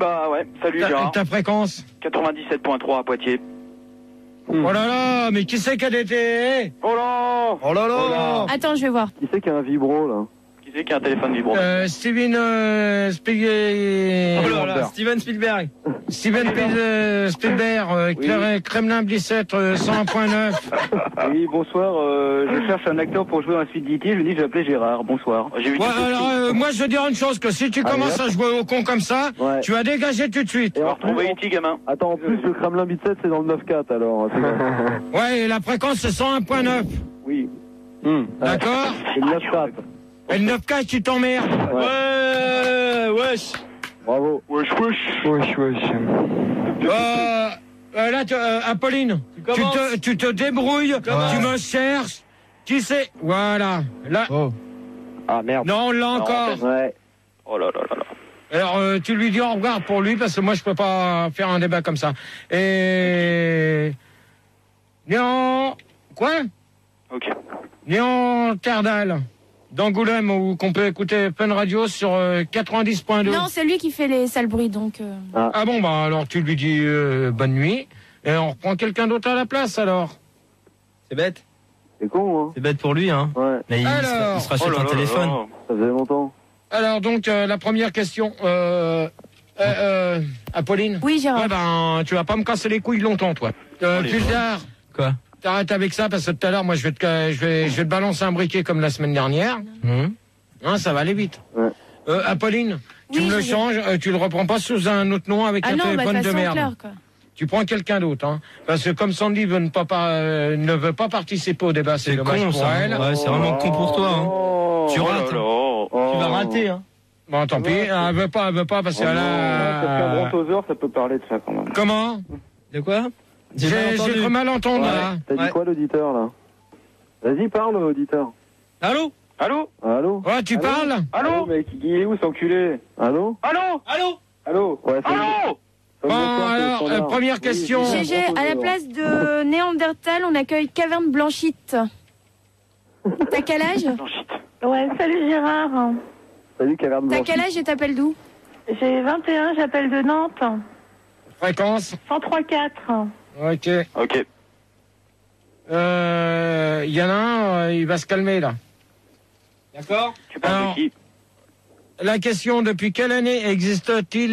Bah ouais, salut Gérard. Ta fréquence 97.3 à Poitiers. Oh là là, mais qui c'est qui a été? Oh là Oh là là. Attends, je vais voir. Qui c'est qui a un vibro là? Qui c'est qui a un téléphone vibrant? Steven Steven Spielberg. Spielberg, Kremlin Bicêtre 101.9. Oui, bonsoir. Je cherche un acteur pour jouer dans la suite d'E.T. Je me dis, je vais appeler Gérard. Bonsoir. Moi, je veux dire une chose, que si tu commences à jouer au con comme ça, tu vas dégager tout de suite. On va retrouver E.T. gamin. Attends, en plus, le Kremlin Bicêtre, c'est dans le 9-4 alors. Ouais, et la fréquence, c'est 101.9. Oui. D'accord? C'est le 9-4. Et le 9-4, tu t'emmerdes. Ouais, wesh. Bravo. Wesh. Là, Apolline, tu te débrouilles, tu me cherches. Qui c'est? Voilà. Là. Oh. Ah merde. Non, on l'a encore. Ouais. Oh là là là là. Alors, tu lui dis au revoir pour lui, parce que moi, je peux pas faire un débat comme ça. Et... Néant... Quoi? Ok. Néant Terdal, d'Angoulême, où qu'on peut écouter Fun Radio sur 90.2. Non, c'est lui qui fait les sales bruits, donc... Ah bon, bah alors tu lui dis bonne nuit, et on reprend quelqu'un d'autre à la place, alors. C'est bête. C'est con, hein. C'est bête pour lui, hein. Ouais. Mais il sera sur ton téléphone. Ça faisait longtemps. Alors donc, la première question, Apolline. Oui, Gérard. Ouais, ben, tu vas pas me casser les couilles longtemps, toi. Plus tard. Quoi? T'arrêtes avec ça, parce que tout à l'heure, moi, je vais te balancer un briquet comme la semaine dernière. Hein, ça va aller vite. Ouais. Apolline, tu me le changes, tu le reprends pas sous un autre nom avec un téléphone de merde. Clair, quoi. Tu prends quelqu'un d'autre, hein. Parce que comme Sandy ne veut pas participer au débat, c'est dommage con, pour ça. elle. Ouais, c'est vraiment con pour toi, hein. Tu rates. Tu vas rater, hein. Bon, tant pis, elle veut pas, parce qu'elle Parce qu'un a... brontosaure, ça peut parler de ça quand même. Comment? De quoi? J'ai cru mal entendre, là. T'as dit quoi, l'auditeur, là? Vas-y, parle, auditeur. Allô? Allô? Ouais, tu parles? Allô, mec, il est où, cet enculé? Allô? Allô? Ouais, c'est Allô? Bon, alors, première question. GG, à la place de Néandertal, on accueille Caverne Blanchite. T'as quel âge? Ouais, salut Gérard. Salut, Caverne T'as Blanche. quel âge et t'appelles d'où? J'ai 21, j'appelle de Nantes. Fréquence? 103.4. Ok. Ok. Il y en a un, il va se calmer, là. D'accord? Tu parles Alors, de qui? La question, depuis quelle année existe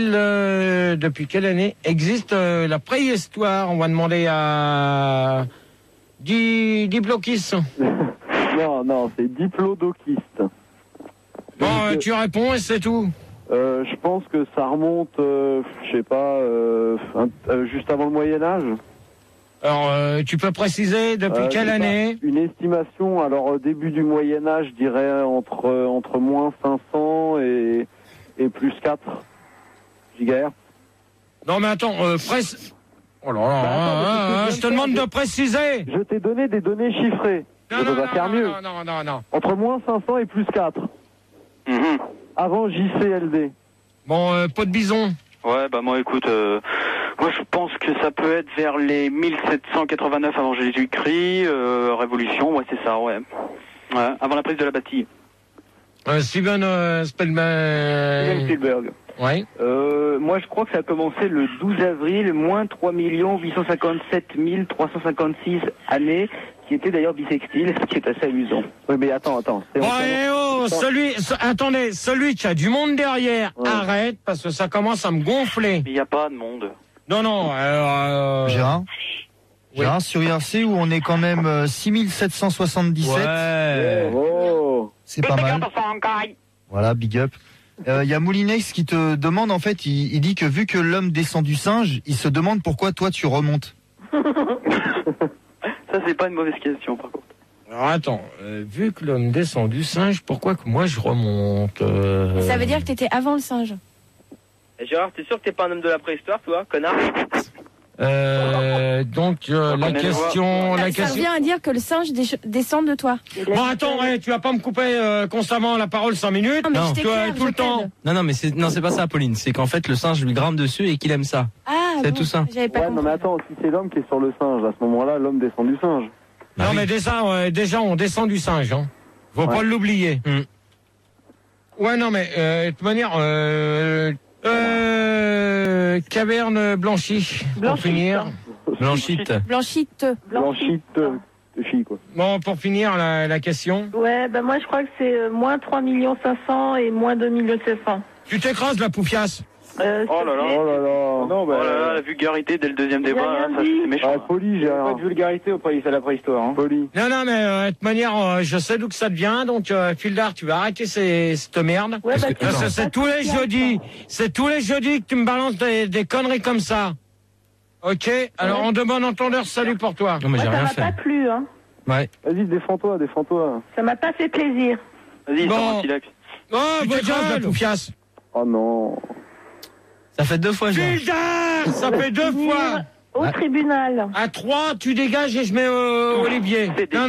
la préhistoire? On va demander à Diplokis. Non, c'est diplodociste. Bon, tu réponds et c'est tout. Je pense que ça remonte, je sais pas, juste avant le Moyen-Âge. Alors, tu peux préciser depuis quelle année? Une estimation, alors début du Moyen-Âge, je dirais entre moins 500 et plus 4 gigahertz. Non, mais attends, Oh là là, je te demande de préciser. Je t'ai donné des données chiffrées. Je peux pas faire mieux. Non. Entre moins 500 et plus 4. Avant JCLD. Bon, pot de bison. Ouais, bah moi écoute, moi je pense que ça peut être vers les 1789 avant Jésus-Christ, Révolution, ouais c'est ça, ouais. Ouais, avant la prise de la Bastille. Steven Spielberg. Ouais. Moi, je crois que ça a commencé le 12 avril, moins 3 857 356 années, qui était d'ailleurs bisextile, ce qui est assez amusant. Oui, mais attends. Celui qui a du monde derrière, arrête, parce que ça commence à me gonfler. Mais il n'y a pas de monde. Non, Gérard? Oui. Gérard, sur IRC, où on est quand même 6777. Ouais. Oh. C'est pas mal. Voilà, big up. Il y a Moulinex qui te demande, en fait, il dit que vu que l'homme descend du singe, il se demande pourquoi toi tu remontes. Ça, c'est pas une mauvaise question, par contre. Alors attends, vu que l'homme descend du singe, pourquoi que moi je remonte Ça veut dire que t'étais avant le singe. Gérard, t'es sûr que t'es pas un homme de la préhistoire, toi, connard? Donc la question... Ça revient à dire que le singe descend de toi. Bon attends, tu vas pas me couper constamment la parole 5 minutes. Non, mais Non. je t'éclaire, tout le temps. Non, mais c'est pas ça, Pauline. C'est qu'en fait, le singe lui grimpe dessus et qu'il aime ça. Ah, C'est bon, tout ça. J'avais pas Ouais, compris. non, mais attends, si c'est l'homme qui est sur le singe, à ce moment-là, l'homme descend du singe. Non oui. mais déjà on descend du singe, hein. Faut pas l'oublier. Ouais non mais de toute manière caverne blanchie. Pour finir. Blanchite. Blanchite. Blanchite, fille, quoi. Bon, pour finir, la question. Ouais, ben moi je crois que c'est moins 3 500 000 et moins 2 700 000. Tu t'écrases, la poufiasse. Oh là là. Oh là là. Non, Oh là là, la vulgarité dès le deuxième débat, rien là, ça dit. c'est méchant. Ah, poli, j'ai pas de vulgarité à la préhistoire. Hein. Poli. Non, mais de toute manière, je sais d'où que ça devient, donc Fildar, tu vas arrêter cette merde. Ouais, bah, Parce que c'est tous les jeudis. C'est tous les jeudis que tu me balances des conneries comme ça. Ok. Alors on demande entendeur, salut pour toi. Non, mais moi, j'ai ça rien m'a fait. pas plu, hein. Ouais. Vas-y, défends-toi. Ça m'a pas fait plaisir. Vas-y, Bon. sors un silex. Oh, Tu votre t'écrases, gueule, la poufiasse. Oh non. Ça fait 2 fois, Gérard. Fildar, ça fait 2 fois. Au tribunal. À 3, tu dégages et je mets Olivier. Non.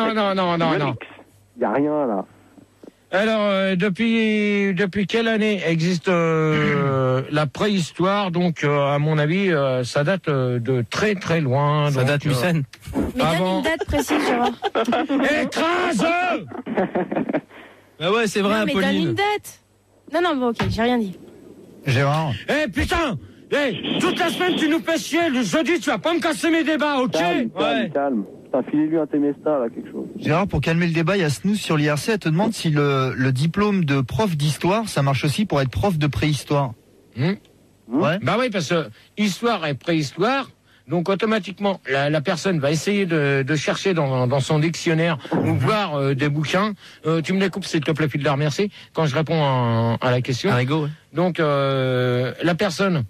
Y a rien, là. Alors, depuis quelle année existe la préhistoire? Donc, à mon avis, ça date de très très loin. Ça donc, date Mucène. Mais donne une date précise, Gérard. Écrase. Ah ouais, c'est vrai, Non, mais donne Pauline. une date. Non, bon, ok, j'ai rien dit. Gérard. Putain. Toute la semaine, tu nous fais chier. Le jeudi, tu vas pas me casser mes débats, ok? Calme. Putain, filez-lui un Temesta, là, quelque chose. Gérard, pour calmer le débat, il y a Snooze sur l'IRC. Elle te demande si le diplôme de prof d'histoire, ça marche aussi pour être prof de préhistoire. Ouais. Bah oui, parce que histoire et préhistoire, donc automatiquement, la personne va essayer de chercher dans son dictionnaire ou voir des bouquins. Tu me les coupes, s'il te plaît, Fildar, merci, quand je réponds à la question. Arigo, ouais. Donc, la personne,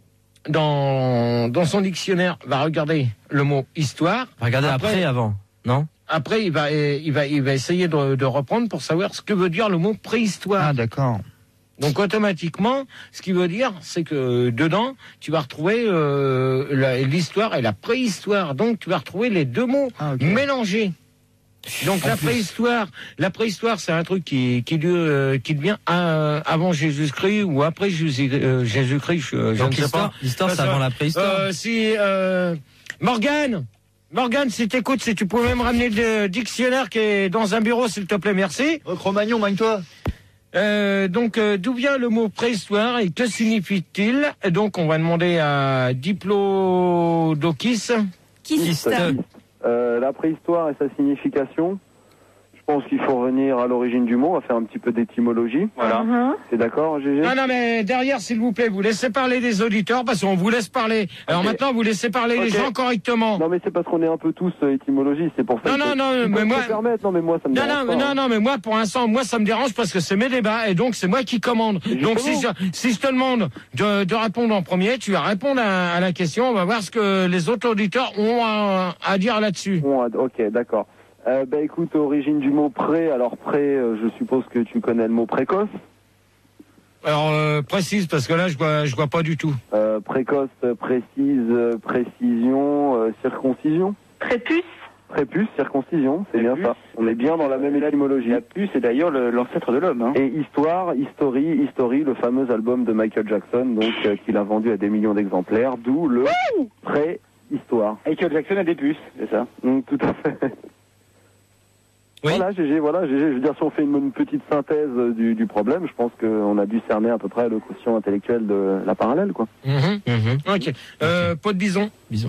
dans son dictionnaire, va regarder le mot histoire. Regardez après, avant, non? Après, il va essayer de reprendre pour savoir ce que veut dire le mot préhistoire. Ah, d'accord. Donc automatiquement, ce qui veut dire, c'est que dedans, tu vas retrouver l'histoire et la préhistoire. Donc tu vas retrouver les deux mots mélangés. Donc la préhistoire, c'est un truc qui devient avant Jésus-Christ ou après Jésus-Christ. Je ne sais pas. L'histoire, c'est avant la préhistoire. Morgane, si t'écoutes, si tu pouvais me ramener le dictionnaire qui est dans un bureau, s'il te plaît, merci. Cro-Magnon, magne-toi. Donc, d'où vient le mot préhistoire et que signifie-t-il? Donc, on va demander à Diplodocus. La préhistoire et sa signification. Je pense qu'il faut revenir à l'origine du mot, on va faire un petit peu d'étymologie. Voilà. C'est d'accord, GG? Non, mais derrière, s'il vous plaît, vous laissez parler les auditeurs parce qu'on vous laisse parler. Alors maintenant, vous laissez parler les gens correctement. Non, mais c'est parce qu'on est un peu tous étymologie, c'est pour ça. Non, mais moi. Non, mais moi, ça me dérange pas. Non, mais moi, pour l'instant, ça me dérange parce que c'est mes débats et donc c'est moi qui commande. Donc si je te demande de répondre en premier, tu vas répondre à la question. On va voir ce que les autres auditeurs ont à dire là-dessus. Ok, d'accord. Écoute, origine du mot pré. Alors pré, je suppose que tu connais le mot précoce. Alors précise parce que là je vois pas du tout. Précoce, précise, précision, circoncision. Prépuce, circoncision, c'est bien ça. On est bien dans la même étymologie. La puce est d'ailleurs l'ancêtre de l'homme. Hein. Et History, le fameux album de Michael Jackson, donc qu'il a vendu à des millions d'exemplaires, d'où le préhistoire. Michael Jackson a des puces, c'est ça? Tout à fait. Oui. Voilà, GG. Je veux dire, si on fait une petite synthèse du problème, je pense qu'on a dû cerner à peu près le quotient intellectuel de la parallèle, quoi. Ok. Pot de bison.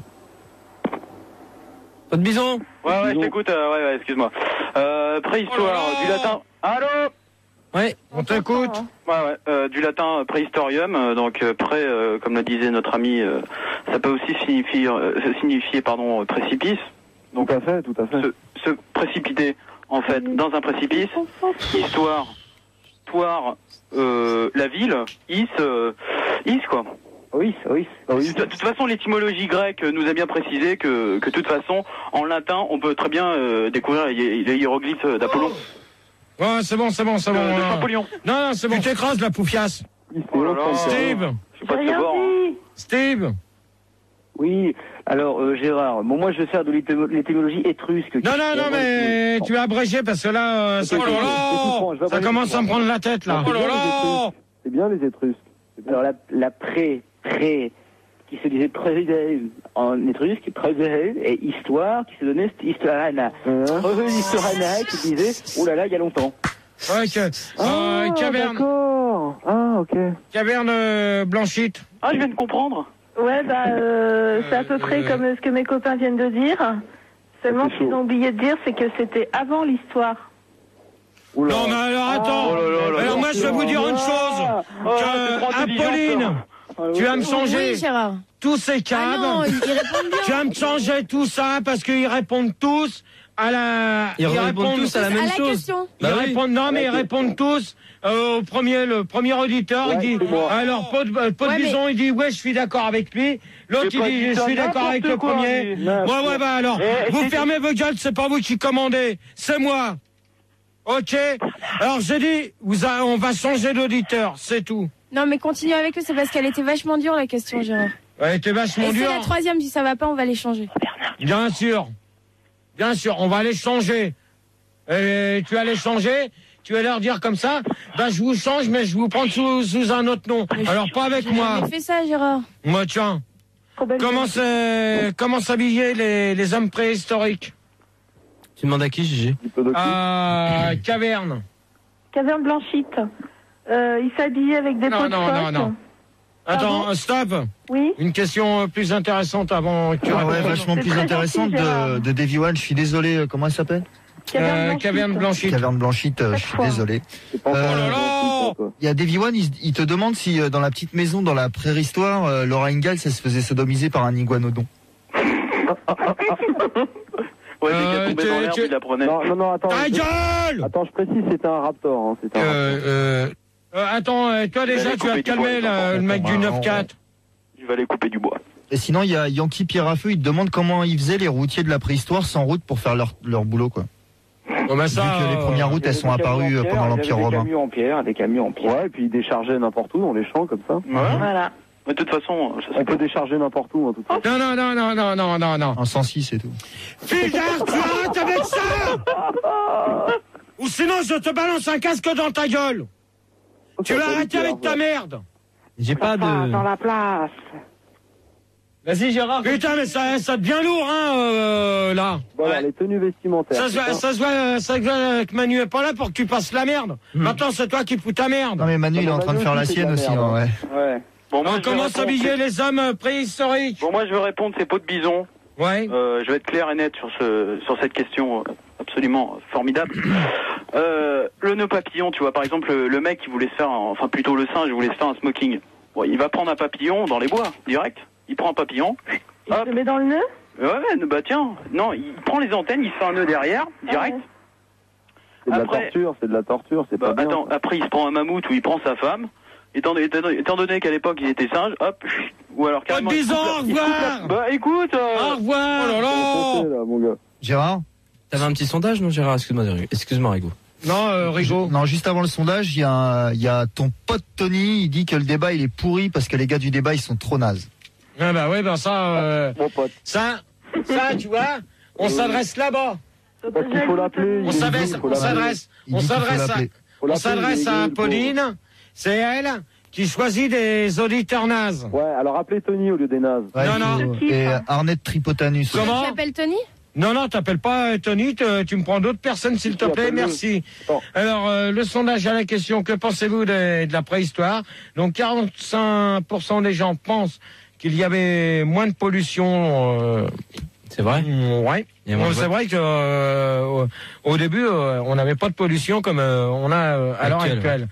Pas de bison? Ouais, je t'écoute, excuse-moi. Préhistoire, du latin. Allô? Ouais. On t'écoute. Du latin préhistorium, donc comme le disait notre ami, ça peut aussi signifier précipice. Donc, tout à fait. Se précipiter, en fait, dans un précipice. Histoire, la ville, quoi. Oui. De toute façon, l'étymologie grecque nous a bien précisé que de toute façon, en latin, on peut très bien découvrir les hiéroglyphes d'Apollon. Ouais, c'est bon. De Champollion. Non, c'est bon. Tu t'écrases la poufiasse. Oh là là. Steve. Je sais pas de bord. Steve. Oui, alors Gérard, moi je sers de l'étymologie étrusque. Non, mais tu as abrégé parce que là, ça commence à me prendre la tête là. C'est bien les Étrusques. Alors la pré qui se disait pré en étrusque, et histoire qui se donnait historana. Historana qui disait oh là là il y a longtemps. Caverne. D'accord. Ah, ok. Caverne blanchite. Ah, je viens de comprendre. Ouais, c'est à peu près comme ce que mes copains viennent de dire. Seulement, ce qu'ils ont oublié de dire, c'est que c'était avant l'histoire. Oula. Non, mais alors attends. Alors moi, je vais vous dire une chose. Apolline, tu vas me changer tous ces câbles. Ah non, ils répondent bien. Tu vas me changer tout ça parce qu'ils répondent tous à la. Ils répondent tous à la même chose. Question. Ils répondent, non, mais ils répondent tous le premier auditeur, il dit, alors, Pot de Bison, il dit, ouais, je suis d'accord avec lui. L'autre, il dit, je suis d'accord avec le premier. Ouais, bah alors, vous fermez vos gueules, c'est pas vous qui commandez, c'est moi. Ok. Alors, j'ai dit, on va changer d'auditeur, c'est tout. Non, mais continue avec eux, c'est parce qu'elle était vachement dure, la question, Gérard. Elle était vachement dure. C'est la troisième, si ça va pas, on va les changer. Bien sûr, on va les changer. Et tu vas les changer, tu vas leur dire comme ça, je vous change, mais je vous prends sous un autre nom. Alors pas avec moi. J'ai fait ça, Gérard. Moi, tiens. Comment s'habiller les hommes préhistoriques? Tu demandes à qui, Gigi? Caverne. Caverne Blanchite. Il s'habillait avec des pots de phoque. Non. Attends, stop. Oui. Une question plus intéressante avant que tu répondes. Vachement plus intéressante de Davy One. Je suis désolé, comment elle s'appelle? Caverne Blanchite. Caverne Blanchite, je suis désolé. Il y a Davy One, il te demande si dans la petite maison, dans la préhistoire, Laura Ingalls, elle se faisait sodomiser par un iguanodon. Ouais, dès qu'elle tombait dans l'herbe, il la prenait. Non, attends. Ta gueule! Attends, je précise, c'était un raptor. Hein, c'était un raptor. Attends, toi déjà, tu vas te calmer, le mec du 9-4. Je vais aller couper du bois. Et sinon, il y a Yankee Pierre à Feu, il te demande comment ils faisaient les routiers de la préhistoire sans route pour faire leur boulot, quoi. Vu que les premières routes, elles sont apparues pendant l'Empire romain. Des camions en pierre. Ouais, et puis ils déchargeaient n'importe où dans les champs, comme ça. Ouais. Voilà. Mais de toute façon, on peut décharger n'importe où, en tout cas. Non. En 106 et tout. Fildar, tu arrêtes avec ça! Ou sinon, je te balance un casque dans ta gueule! Tu vas arrêter avec ta merde! J'ai pas de... Dans la place. Vas-y, Gérard. Putain, mais ça devient lourd, là. Voilà, les tenues vestimentaires. Ça se voit que Manu est pas là pour que tu passes la merde. Maintenant, c'est toi qui fous ta merde. Non, mais Manu, il est en train de faire la sienne aussi, ouais. Bon, moi, comment s'habiller les hommes préhistoriques? Bon, moi, je veux répondre, c'est Pot de Bison. Ouais. Je vais être clair et net sur cette question absolument formidable. Le nœud papillon, tu vois, par exemple, le mec qui voulait se faire, enfin plutôt le singe voulait se faire un smoking. Bon, il va prendre un papillon dans les bois, direct. Il prend un papillon. Il le met dans le nœud? Ouais, bah tiens, non, il prend les antennes, il se fait un nœud derrière, direct. C'est de la torture, c'est pas bien. Attends, après il se prend un mammouth ou il prend sa femme. Étant donné qu'à l'époque il était singe, hop, ou alors carrément... Pas de bison, au revoir! Bah écoute... Au revoir! Oh là là! Gérard? T'avais un petit sondage, non, Gérard? Excuse-moi, Rigo. Non, Rigo. Non, juste avant le sondage, il y a ton pote Tony, il dit que le débat il est pourri parce que les gars du débat ils sont trop nazes. Ah bah ouais, ça, mon pote. Ça, tu vois, on s'adresse là-bas. Il faut l'appeler. On s'adresse à Pauline. C'est elle qui choisit des auditeurs nazes. Ouais, alors appelez Tony au lieu des nazes. Ouais, non. Et Arnett Tripotanus. Comment? Tu t'appelles Tony? Non, t'appelles pas Tony, tu me prends d'autres personnes s'il te plaît, merci. Bon. Alors, le sondage à la question, que pensez-vous de la préhistoire? Donc 45% des gens pensent qu'il y avait moins de pollution. C'est vrai? Ouais. C'est vrai que au début, on n'avait pas de pollution comme on a à l'heure actuelle.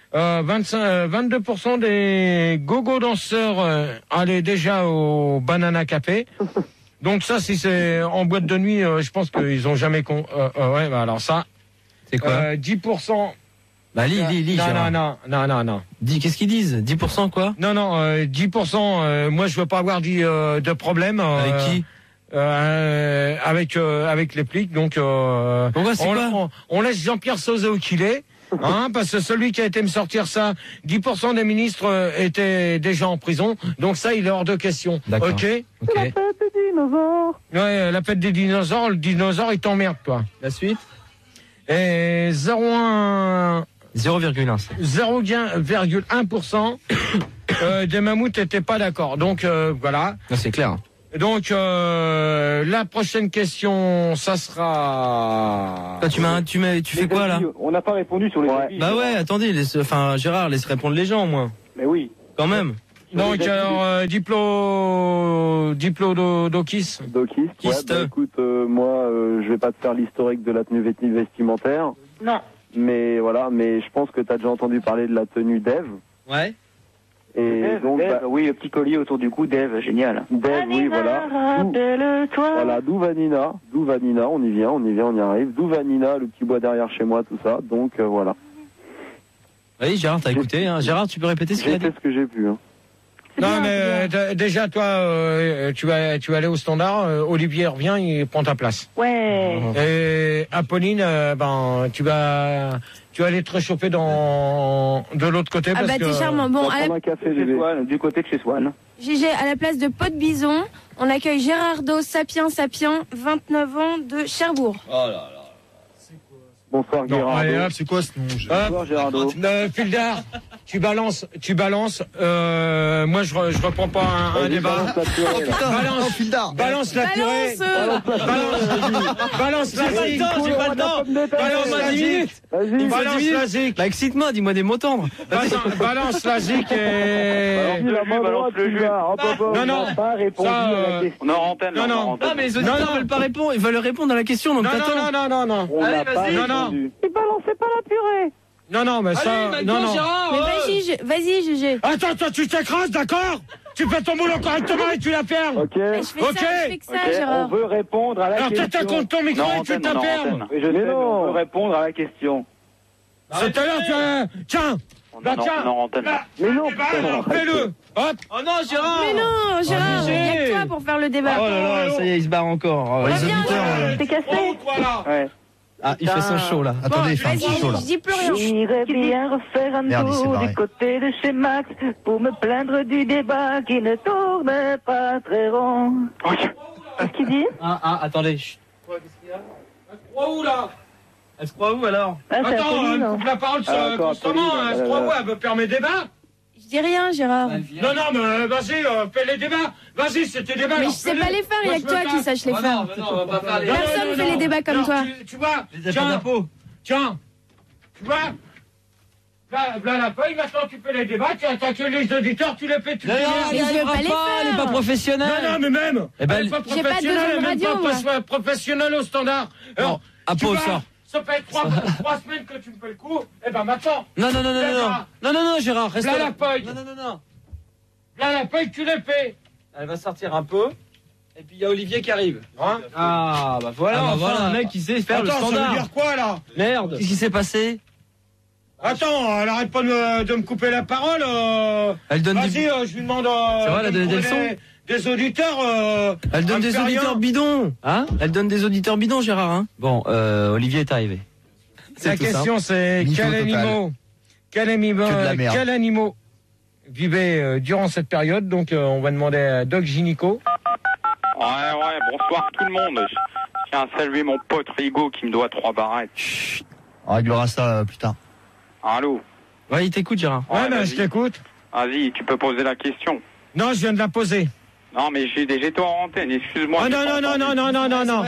22% des gogo danseurs allaient déjà au Banana Café. Donc ça, si c'est en boîte de nuit, je pense qu'ils ont jamais ouais, bah alors ça. C'est quoi? 10%. Bah lis. Non. Dis, qu'est-ce qu'ils disent? 10% quoi? Non, 10%. Moi, je veux pas avoir de problème. Avec qui? Avec les plics. Donc, pourquoi c'est quoi? On laisse Jean-Pierre Sauzet où qu'il est. Parce que celui qui a été me sortir ça, 10% des ministres étaient déjà en prison. Donc ça, il est hors de question. D'accord. Ok. La fête des dinosaures. Ouais, la fête des dinosaures, le dinosaure, il t'emmerde, toi. La suite? Et 0,1%. 0,1% des mammouths n'étaient pas d'accord. Donc voilà. Non, c'est clair. Donc la prochaine question, ça sera. Toi, tu fais quoi là? On n'a pas répondu sur les avis. Bah ouais, attendez, Gérard, laisse répondre les gens au moins. Mais oui. Quand même. Donc alors Diplodocus. Docus. Ouais, bah, écoute, moi, je vais pas te faire l'historique de la tenue vestimentaire. Non. Mais voilà, mais je pense que tu as déjà entendu parler de la tenue Dev. Ouais. Et Dev, donc, Dev, oui, le petit collier autour du cou, Dev, génial. Dev, oui, voilà. Voilà, d'où Vanina, on y vient, on y arrive. D'où Vanina, le petit bois derrière chez moi, tout ça. Donc voilà. Oui, Gérard, t'as écouté, hein. Gérard, tu peux répéter ce qu'il a dit? J'ai fait ce que j'ai pu. Hein. Non, mais déjà, toi, tu vas aller au standard. Olivier revient, il prend ta place. Ouais. Et Apolline, tu vas aller te réchauffer de l'autre côté. Ah parce bah que... t'es charmant. Bon, du côté de chez Swan. GG, à la place de Pot Bison, on accueille Gérardo Sapien, 29 ans de Cherbourg. Oh là là. Bonsoir Gérardo. C'est quoi ce nom? Bonsoir Gérardo. Fildar, tu balances. Moi, je reprends pas un débat. Balance la purée. Balance la zik. J'ai pas le temps. Balance la zik. Balance la zik. Bah, excite-moi, dis-moi des mots tendres. Balance la zik et... Balance le jus. Non. Pas répondu à la question. On est en antenne. Non, mais les auditeurs veulent pas répondre, ils veulent répondre à la question, donc t'attends. Non. Allez, vas-y. Non. Il balançait pas la purée. Non, mais ça... Non. Gérard, Mais vas-y, GG. Attends, toi, tu t'écrases, d'accord? Tu fais ton boulot correctement et tu la fermes. Ok. Mais je fais que ça, On Gérard. veut répondre à la Alors, question. t'attends contre ton micro et tu la fermes. Mais je sais, mais on veut répondre à la question. C'est à l'heure, tiens. Bah tiens. Mais non, Fais-le. Hop. Oh non, Gérard. Mais non, Gérard, il GG. n'y a que toi pour faire le débat. Oh là là, ça y est, il se barre encore. Les auditeurs. T'es cassé. Ouais. Ah, il fait son show là. Attendez, il fait un petit show là. Je dis plus rien. J'irais bien refaire un Merde, il s'est tour barré. du côté de chez Max pour me plaindre du débat qui ne tourne pas très rond. Qu'est-ce qu'il dit? Attendez. Chut. Elle se croit où, là? Elle se croit où alors? Ah, c'est Attends, Apolline, elle non? coupe la parole constamment. Elle se croit où? Elle veut faire mes débats? Je dis rien, Gérard. Non, mais vas-y, fais les débats. Vas-y, c'est tes débats. Mais je alors, sais fais-les. pas les faire, il n'y a que toi qui sache les faire. on va pas faire les... Personne fait les débats comme toi. Tu vois, Tiens, tiens, tu vois, là la feuille, maintenant tu fais les débats, tu attaques les auditeurs, tu les fais, tu Non, Mais je veux pas les elle est faire. pas professionnelle. Non, mais même, Eh ben, elle est pas j'ai pas professionnelle, de elle est même radio, pas professionnelle au standard. Alors, à tu pause, vois, sort. ça fait 3 semaines que tu me fais le coup, et ben maintenant. Non, Gérard, reste Là là. la feuille, Non. là la feuille, tu les fais. Elle va sortir un peu. Et puis il y a Olivier qui arrive. Hein? Ah, bah voilà, un mec qui sait faire le Attends, ça standard. veut dire quoi là? Merde. Qu'est-ce qui s'est passé? Attends, elle arrête pas de me couper la parole. Elle donne Vas-y, je lui demande. C'est vrai, elle a donné des leçons. Des auditeurs. Elle donne des auditeurs bidons. Hein? Elle donne des auditeurs bidons, Gérard. Hein? Bon, Olivier est arrivé. La question c'est quels animaux vivaient durant cette période. Donc on va demander à Doc Gynéco. Ouais, bonsoir tout le monde. Je tiens à saluer mon pote Rigo qui me doit 3 barrettes. Chut. On réglera ça plus tard. Allô? Ouais, il t'écoute, Gérard. Ouais, ben je t'écoute. Vas-y, tu peux poser la question. Non, je viens de la poser. Non, mais j'étais en antenne, excuse-moi. Ah, non. Non,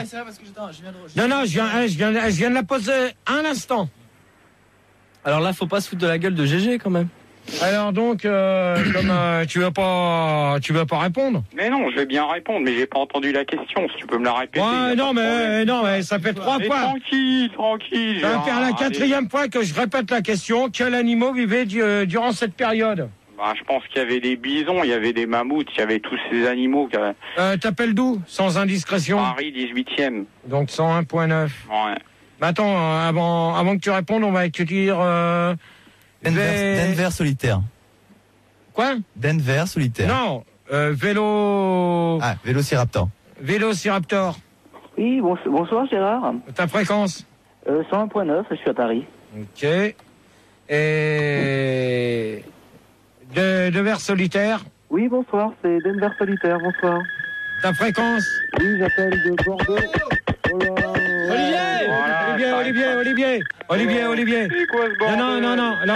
je viens de la poser un instant. Alors là, faut pas se foutre de la gueule de GG quand même. Alors donc, comme tu veux pas répondre. Mais non, je vais bien répondre, mais j'ai pas entendu la question. Si tu peux me la répéter. Ouais, non, mais ça fait 3 fois. Tranquille. Ça va faire la 4e fois que je répète la question. Quels animaux vivaient durant cette période? Bah, je pense qu'il y avait des bisons, il y avait des mammouths, il y avait tous ces animaux. T'appelles d'où, sans indiscrétion? Paris 18e. Donc 101.9. Ouais. Mais attends, avant que tu répondes, on va écrire... Denver solitaire. Quoi? Denver solitaire. Non, vélo... Ah, Vélociraptor. Vélociraptor. Oui, bonsoir Gérard. Ta fréquence? 101.9, je suis à Paris. Ok. Et... De vers solitaire? Oui, bonsoir, c'est Denver solitaire, bonsoir. Ta fréquence? Oui, j'appelle de Bordeaux. Oh là là. Olivier. C'est quoi ce bordel? Non,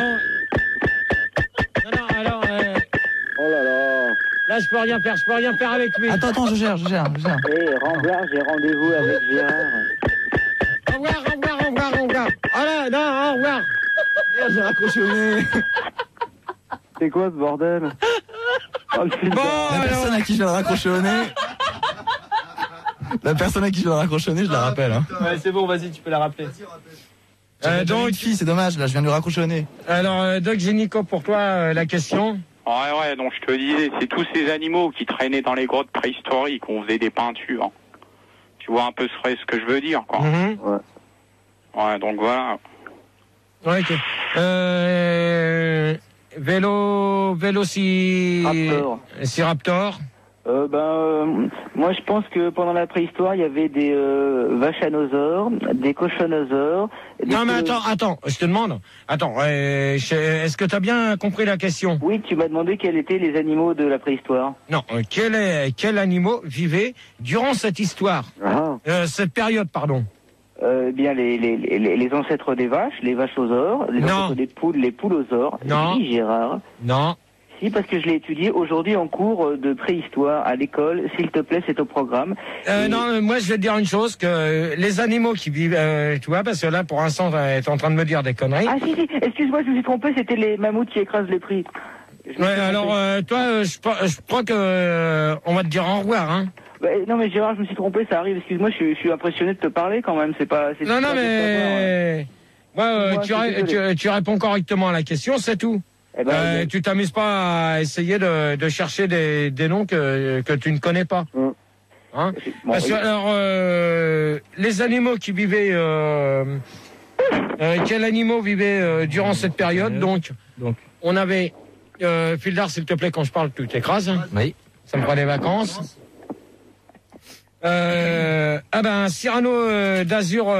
alors... Oh là là. Là, je peux rien faire avec lui. Attends, je gère. Ramblard, j'ai rendez-vous avec Gérard. Au revoir. Ah là, non, au revoir. Merde, j'ai raccroché au nez. C'est quoi ce bordel? La personne à qui je viens de raccrocher au nez. La personne à qui je viens de raccrocher au nez, je la rappelle. Hein. Ouais, c'est bon, vas-y, tu peux la rappeler. Donc, une fille, c'est dommage, là, je viens de lui raccrocher au nez. Alors, Doc Génico, pour toi, la question. Ouais, donc je te disais, c'est tous ces animaux qui traînaient dans les grottes préhistoriques, on faisait des peintures. Tu vois un peu ce que je veux dire, quoi. Ouais, donc voilà. Ouais, ok. Vélociraptor. Moi je pense que pendant la préhistoire il y avait des vachanosaures, des cochonosaures. Non mais attends, je te demande. Est-ce que tu as bien compris la question? Oui, tu m'as demandé quels étaient les animaux de la préhistoire. Non, quel animaux vivaient durant cette histoire? Cette période, pardon. Bien les ancêtres des vaches, les vachosaures, les ancêtres des poules, les poulosaures. Non. Oui, Gérard. Non. Si, parce que je l'ai étudié aujourd'hui en cours de préhistoire à l'école. S'il te plaît, c'est au programme. Non, moi je vais te dire une chose, que les animaux qui vivent, tu vois, parce que là pour l'instant t'es en train de me dire des conneries. Ah si, excuse-moi, je me suis trompé, c'était les mammouths qui écrasent les prix. Ouais, alors toi, je crois que on va te dire au revoir, hein. Non mais Gérard, je me suis trompé, ça arrive. Excuse-moi, je suis impressionné de te parler quand même. Non mais tu réponds correctement à la question, c'est tout. Tu t'amuses pas à essayer de chercher des noms que tu ne connais pas. Hein? Parce que alors les animaux qui vivaient, quels animaux vivaient durant cette période? Donc on avait Fildar, s'il te plaît, quand je parle, tu t'écrases. Oui. Ça me prend des vacances. Cyrano d'Azur.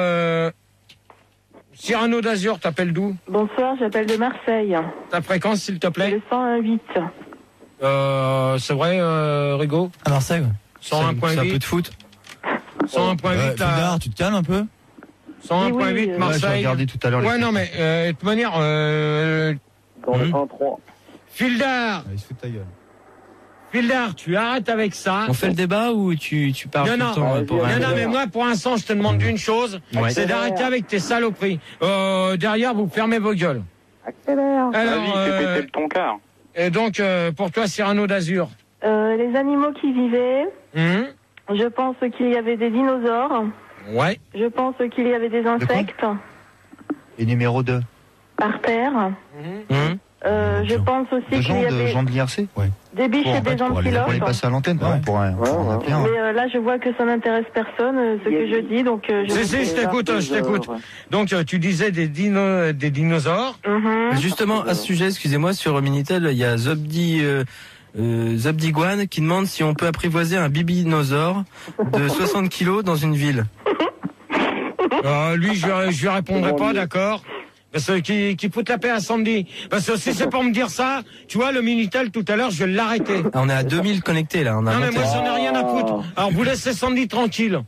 Cyrano d'Azur, t'appelles d'où? Bonsoir, j'appelle de Marseille. Ta fréquence, s'il te plaît? Le 101.8. C'est vrai, Rigaud? À Marseille, ouais. 101.8. C'est un peu de foot. 101.8. Fildar, tu te calmes un peu? 101.8, Marseille. J'ai regardé tout à l'heure. Ouais, non, mais de toute manière. Dans le 1-3. Fildar. Il se fout de ta gueule. Fildar, tu arrêtes avec ça. On fait le débat ou tu parles tout le temps Non, mais moi, pour l'instant, je te demande d'une chose, c'est d'arrêter avec tes saloperies. Derrière, vous fermez vos gueules. Accélère. Vas-y, fais péter le ton quart. Et donc, pour toi, Cyrano d'Azur. Les animaux qui vivaient, je pense qu'il y avait des dinosaures. Ouais. Je pense qu'il y avait des insectes. Et numéro 2. Par terre. Je pense aussi qu'il y avait Jean de l'IRC. des biches et des antilopes. Pour les passer à l'antenne, on pourrait en appeler un. Mais là, je vois que ça n'intéresse personne, ce que je dis, donc je t'écoute. Donc, tu disais des dinosaures. Justement, à ce sujet, excusez-moi, sur Minitel, il y a Zobdiguan qui demande si on peut apprivoiser un bibinosaure de 60 kilos dans une ville. Lui, je lui répondrai pas, d'accord. Parce que qui fout la paix à Sandy. Parce que si c'est pour me dire ça, tu vois, le Minitel tout à l'heure, je vais l'arrêter. On est à 2000 connectés là. Non mais moi j'en ai rien à foutre. Alors vous laissez Sandy tranquille.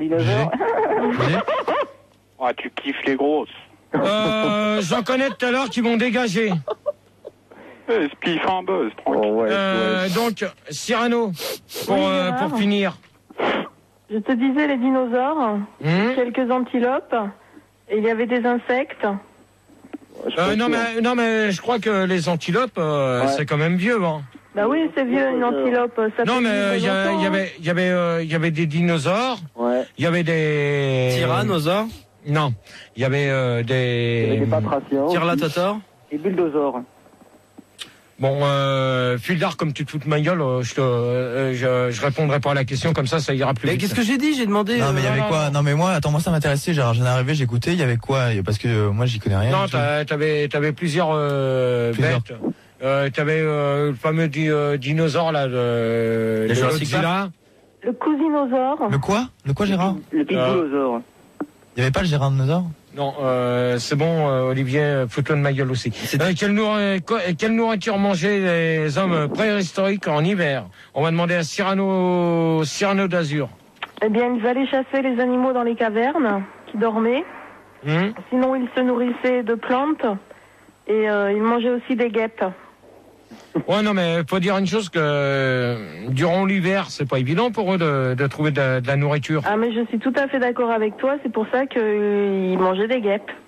Tu kiffes les grosses. J'en connais tout à l'heure qui vont dégager. Spiff un buzz, tranquille. Donc, Cyrano, pour finir. Je te disais les dinosaures, quelques antilopes, et il y avait des insectes. Non mais je crois que les antilopes, c'est quand même vieux, hein. Bah oui, c'est vieux, une antilope. Ça non mais il y avait des dinosaures. Il y avait des tyrannosaures. Non, il y avait des batraciens. Tirlatosaures. Des bulldozors. Bon, Fildar, comme tu te fous de ma gueule, je répondrai pas à la question, comme ça ira plus vite. Mais qu'est-ce que j'ai dit? J'ai demandé... Non, mais il y avait quoi? Non, mais moi, attends, moi ça m'intéressait, genre, j'en arrivé, j'écoutais, il y avait quoi? Parce que moi, j'y connais rien. Non, t'avais plusieurs bêtes. T'avais le fameux dinosaure, là, de Godzilla. Le cousinosaure. Le quoi? Le quoi, Gérard? Le pitbullosaure. Il y avait pas le gérardinosaure? Non, c'est bon, Olivier, fous-toi de ma gueule aussi. Quelle nourriture mangeaient les hommes préhistoriques en hiver? On va demander à Cyrano d'Azur. Eh bien, ils allaient chasser les animaux dans les cavernes qui dormaient. Sinon, ils se nourrissaient de plantes et ils mangeaient aussi des guêpes. Ouais, non, mais faut dire une chose, que durant l'hiver, c'est pas évident pour eux de trouver de la nourriture. Ah, mais je suis tout à fait d'accord avec toi, c'est pour ça qu'ils mangeaient des guêpes.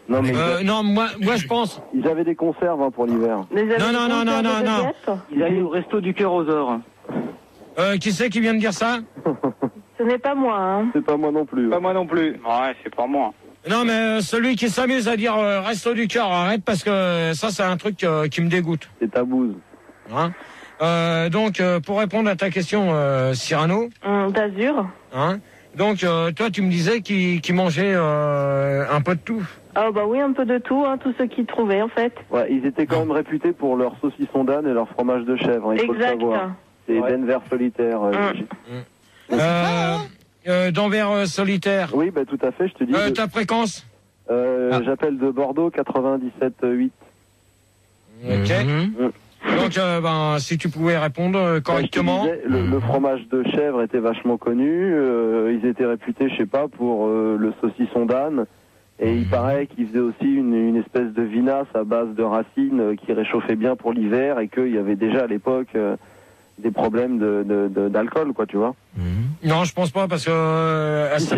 Non, mais non, moi je pense. Ils avaient des conserves pour l'hiver. Non. Ils allaient au resto du cœur aux ors. Qui c'est qui vient de dire ça? Ce n'est pas moi, hein. C'est pas moi non plus. Pas moi non plus. Ouais, c'est pas moi. Non, mais celui qui s'amuse à dire resto du cœur, arrête, parce que ça, c'est un truc qui me dégoûte. C'est ta bouse. Hein donc, pour répondre à ta question, Cyrano. D'Azur. Hein donc, toi, tu me disais qu'il mangeait un peu de tout. Ah bah oui, un peu de tout, hein, tout ce qu'ils trouvaient, en fait. Ouais, ils étaient quand même réputés pour leur saucisson d'âne et leur fromage de chèvre, il faut le savoir. C'est Denver solitaire. Denver solitaire. Oui, bah tout à fait, je te dis. Ta fréquence J'appelle de Bordeaux 97,8. Ok. Donc, si tu pouvais répondre correctement. Le fromage de chèvre était vachement connu. Ils étaient réputés, je sais pas, pour le saucisson d'âne. Et il paraît qu'ils faisaient aussi une espèce de vinasse à base de racines qui réchauffait bien pour l'hiver et qu'il y avait déjà à l'époque des problèmes d'alcool, quoi, tu vois. Non, je pense pas, parce que à cette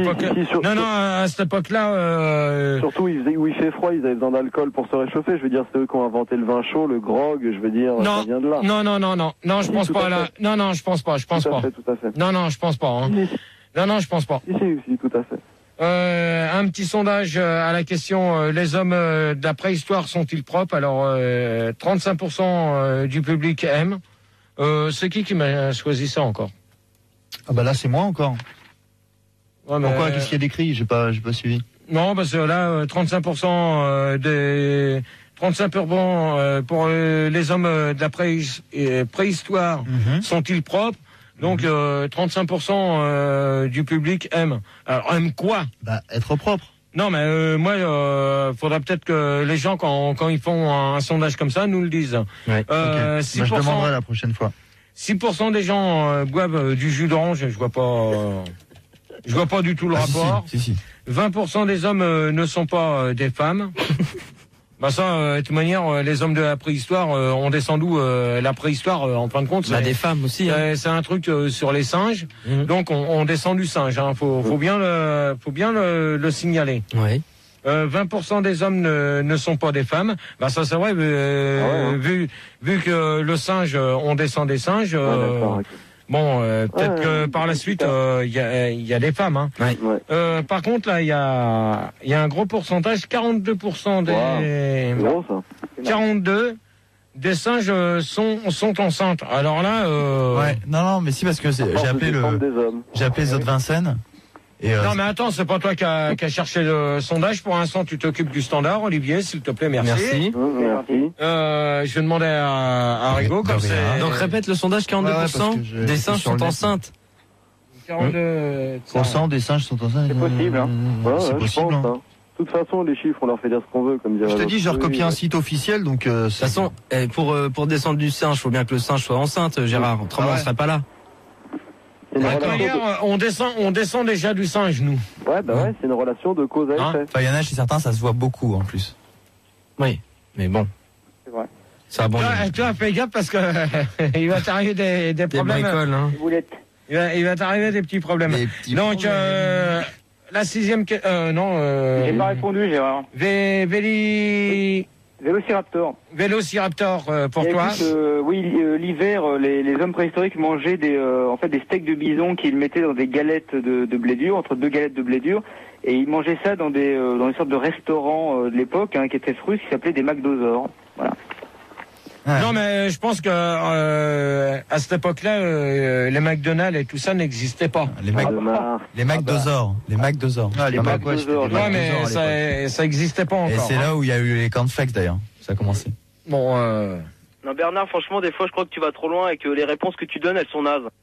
époque-là. Surtout, où il fait froid, ils avaient besoin d'alcool pour se réchauffer. Je veux dire, c'est eux qui ont inventé le vin chaud, le grog. Je veux dire, ça vient de là. Non, je pense pas là. Non, je pense pas. Tout à fait. Non, je pense pas. Hein. Non, je pense pas. Si, tout à fait. Un petit sondage à la question les hommes de la préhistoire sont-ils propres? Alors 35% du public aime. C'est qui m'a choisi ça encore? Ah bah là c'est moi encore. Ouais, pourquoi? Qu'est-ce qu'il y a d'écrit? J'ai pas suivi. Non, parce que là 35% des 35% pour les hommes de la préhistoire sont-ils propres? Donc 35% du public aime. Alors aime quoi? Bah être propre. Non, mais moi, faudrait peut-être que les gens, quand ils font un sondage comme ça, nous le disent. Ouais. Okay. 6%, je demanderai la prochaine fois. 6% des gens boivent du jus d'orange. Je vois pas du tout le rapport. Si. 20% des hommes ne sont pas des femmes. Bah ça, de toute manière, les hommes de la préhistoire ont descendu la préhistoire. En fin de compte, c'est des femmes aussi. C'est un truc sur les singes. Donc on descend du singe. Hein. Faut bien le signaler. Oui. 20% des hommes ne sont pas des femmes. Bah ça c'est vrai. Vu que le singe, on descend des singes. Bon, peut-être que par la suite, il y a des femmes. Hein. Ouais. Par contre, là, il y a un gros pourcentage, 42% des... Gros, ça. 42 des singes sont enceintes. Alors là... Ouais, non, mais si, parce que j'ai appelé les autres Vincennes. Non mais attends, c'est pas toi qui a cherché le sondage. Pour l'instant, tu t'occupes du standard, Olivier, s'il te plaît, merci. Merci. Je vais demander à Rigaud, comme c'est... Donc répète le sondage, 42% des singes sont enceintes. 42% des singes sont enceintes. C'est possible, hein. C'est possible. Hein. De toute façon, les chiffres, on leur fait dire ce qu'on veut, comme dirait. Je te dis, j'ai recopié un site officiel, donc... De toute façon, pour descendre du singe, faut bien que le singe soit enceinte, Gérard. Autrement, on serait pas là. On descend déjà du singe, nous. Ouais, c'est une relation de cause à effet. Enfin, il y en a chez certains, ça se voit beaucoup, en plus. Oui, mais bon. C'est vrai. Ça a bon. Toi, fais gaffe, parce que il va t'arriver des problèmes. Bricoles, hein. Il va t'arriver des petits problèmes. Donc, la sixième... non... J'ai pas répondu, Gérard. Vélociraptor pour toi. Oui, l'hiver, les hommes préhistoriques mangeaient des steaks de bison qu'ils mettaient dans des galettes de blé dur, entre deux galettes de blé dur, et ils mangeaient ça dans des sortes de restaurants de l'époque, qui étaient russes, qui s'appelaient des McDosaures. Voilà. Non, mais je pense que à cette époque-là, les McDonald's et tout ça n'existait pas. Les McDosaures. Ouais, mais ça existait pas encore. Et c'est là où il y a eu les cornflakes d'ailleurs. Ça a commencé. Bon. Non, Bernard, franchement, des fois, je crois que tu vas trop loin et que les réponses que tu donnes, elles sont nazes.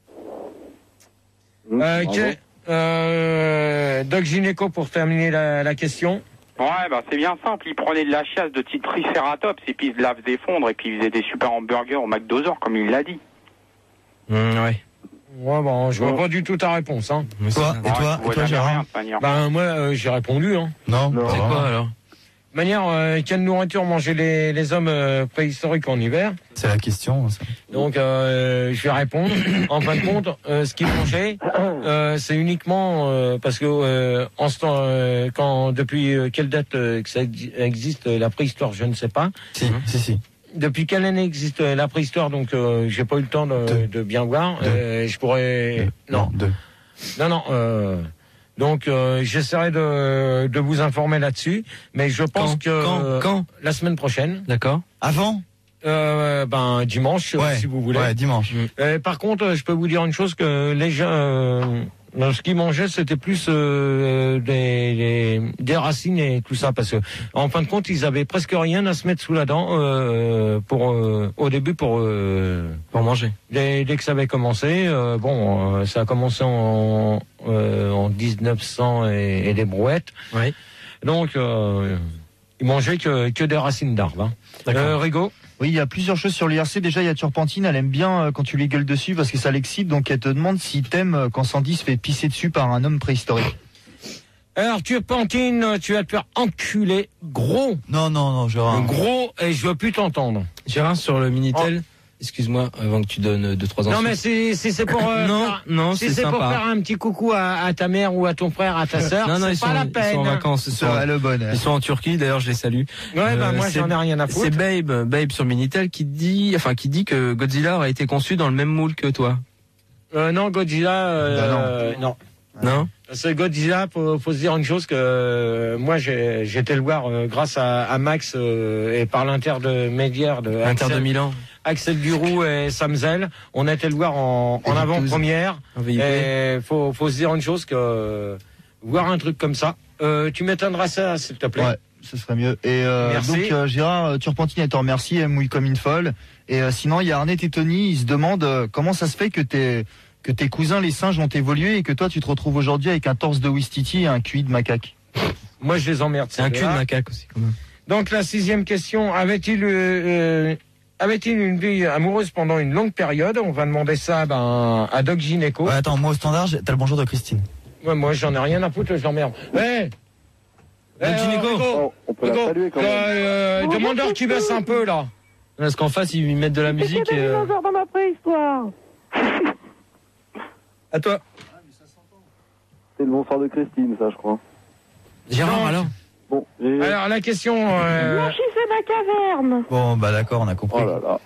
Doc Gynéco, pour terminer la question. Ouais, c'est bien simple. Ils prenaient de la chiasse de type Triceratops et puis ils se la faisaient fondre et puis ils faisaient des super hamburgers au McDosaures, comme il l'a dit. Ouais, bon, je vois pas du tout ta réponse, hein. Et toi, Gérard? Moi, j'ai répondu, hein. Non, c'est quoi alors? De manière, quelle nourriture mangeaient les hommes préhistoriques en hiver? C'est la question. Ça. Donc, je vais répondre. En fin de compte, ce qu'ils mangeaient, c'est uniquement parce que en ce temps, depuis quelle date que ça existe la préhistoire, je ne sais pas. Si. Depuis quelle année existe la préhistoire? Donc, j'ai pas eu le temps de bien voir. Je pourrais. Deux. Non. Donc j'essaierai de vous informer là-dessus, mais je pense quand la semaine prochaine. D'accord. Avant dimanche, si vous voulez. Ouais, dimanche. Par contre, je peux vous dire une chose, que les gens, ce qu'ils mangeaient, c'était plus des racines et tout ça, parce que en fin de compte, ils avaient presque rien à se mettre sous la dent au début pour manger. Dès que ça avait commencé, ça a commencé en 1900 et des brouettes. Oui. Donc ils mangeaient que des racines d'arbres. Rigaud. Oui, il y a plusieurs choses sur l'IRC. Déjà, il y a Turpentine, elle aime bien quand tu lui gueules dessus parce que ça l'excite, donc elle te demande si t'aimes quand Sandy se fait pisser dessus par un homme préhistorique. Alors, Turpentine, tu vas te faire enculer, gros. Non, Gérard. Gros, et je veux plus t'entendre. Gérard, sur le Minitel, excuse-moi, avant que tu donnes 2-3 ans. Non, mais si c'est pour c'est pour faire un petit coucou à ta mère ou à ton frère, à ta sœur, non, c'est pas la peine. Ils sont en vacances, ils sont en Turquie, d'ailleurs, je les salue. Ouais, moi j'en ai rien à foutre. C'est Babe sur Minitel qui dit que Godzilla aurait été conçu dans le même moule que toi. Non, Godzilla, non. Non. C'est Godzilla, faut se dire une chose, que moi j'étais le voir grâce à Max et par l'intermédiaire de Inter de Milan. Axel Duroux et Sam Zell, on a été le voir en avant-première. Et faut se dire une chose, que voir un truc comme ça, tu m'étonneras ça, s'il te plaît. Ouais, ce serait mieux. Et donc Gérard, Turpentine, elle te remercie, elle mouille comme une folle. Et sinon, il y a Arnett et Tony, ils se demandent comment ça se fait que tes cousins les singes ont évolué et que toi tu te retrouves aujourd'hui avec un torse de Ouistiti et un QI de macaque. Moi je les emmerde. C'est un QI de macaque aussi quand même. Donc la 6e question, avait-il une vie amoureuse pendant une longue période? On va demander ça à Doc Gynéco. Ouais, attends, moi au standard, t'as le bonjour de Christine. Ouais, moi j'en ai rien à foutre, je l'emmerde. Doc Gynéco, on peut la saluer quand même. Demande-leur qui baisse un peu là. Parce qu'en face ils mettent de la musique. C'est des dinosaures dans ma préhistoire. À toi. C'est le bonsoir de Christine, ça, je crois. Gérard, alors. Bon, alors la question. Blanchissez ma caverne. Bon, d'accord, on a compris. Oh là là.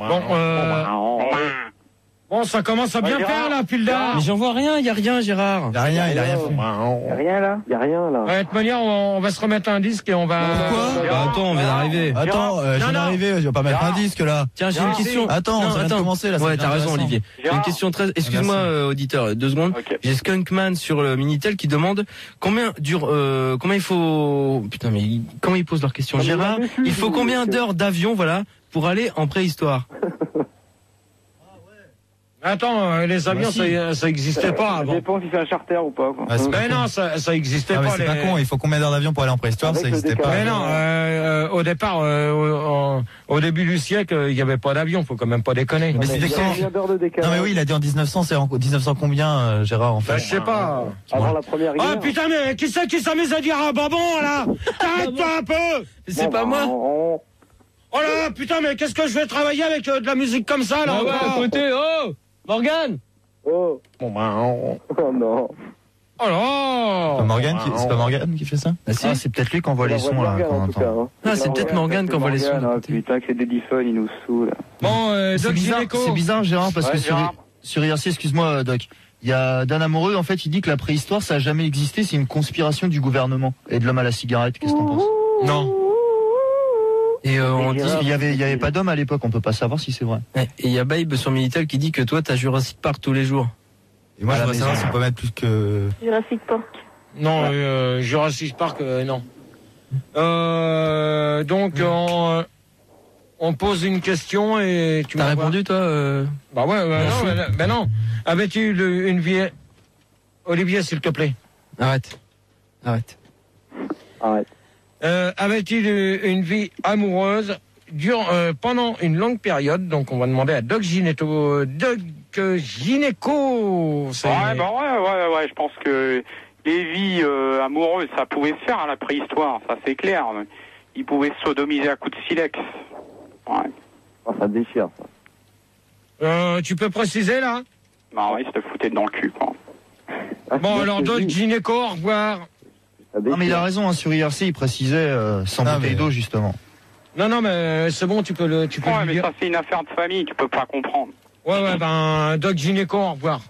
Bon, ça commence à bien faire là, Pilda. Mais j'en vois rien, il y a rien, Gérard. Il a rien fait. Y a rien là. De toute manière, on va se remettre un disque et on va. Pourquoi attends, on vient d'arriver. Attends, je viens d'arriver, je vais pas mettre un disque là. Tiens, j'ai une question. Attends, ça vient de commencer là. Ouais, t'as raison, Olivier. J'ai une question très. Excuse-moi, auditeur, 2 secondes. Okay. J'ai Skunkman sur le Minitel qui demande combien il faut. Putain, mais comment ils posent leur question, Gérard? Il faut combien d'heures d'avion, pour aller en préhistoire? Attends, les avions, ça existait pas avant. Ça dépend si c'est un charter ou pas. Quoi. Mais non, ça existait pas. C'est pas con, il faut combien d'heures d'avion pour aller en préhistoire? Ça existait pas. Mais non, au départ, au début du siècle, il n'y avait pas d'avion, faut quand même pas déconner. Mais c'était quand? Non mais oui, il a dit en 1900, c'est en 1900 combien, Gérard, en fait? Je sais pas. Avant la première guerre. Ah putain, mais qui c'est qui s'amuse à dire un bonbon, là? T'arrêtes pas un peu! C'est pas moi! Oh là, putain, mais qu'est-ce que je vais travailler avec de la musique comme ça, là? À côté, Morgane! Oh. Oh Non. Oh là! C'est pas Morgane qui fait ça? C'est peut-être lui qui envoie les sons là. C'est peut-être Morgane qui envoie les sons. Putain, que c'est Daddyphone, il nous saoule. Bon, Doc Gynéco. C'est bizarre, Gérard, parce que sur IRC, excuse-moi, Doc, il y a Dan Amoureux, en fait, il dit que la préhistoire, ça a jamais existé, c'est une conspiration du gouvernement et de l'homme à la cigarette. Qu'est-ce que t'en penses? Non. Et on dit qu'il y avait pas d'homme à l'époque, on peut pas savoir si c'est vrai. Et il y a Babe sur Minitel qui dit que toi t'as Jurassic Park tous les jours. Et moi je voudrais savoir si on peut mettre plus que... Jurassic Park. Non, Jurassic Park, non. Donc on pose une question et tu m'as répondu toi Bah ouais, non. Avais-tu une vie... Olivier, s'il te plaît. Arrête. Avait-il une vie amoureuse pendant une longue période? Donc on va demander à Doc Gynéco. Ouais, je pense que les vies amoureuses, ça pouvait se faire à la préhistoire, ça c'est clair. il pouvait se sodomiser à coups de silex. Ouais. Oh, ça déchire, ça. Tu peux préciser, là? Bah ouais, il se foutait dans le cul, quoi. Bon, alors, Doc Gynéco, au revoir. Non, mais il a raison, hein, sur IRC, il précisait sans bouteille d'eau, justement. Non, mais c'est bon, tu peux ouais, lui mais dire. ça, c'est une affaire de famille, tu peux pas comprendre. Ouais, ben, Doc Gynéco, au revoir.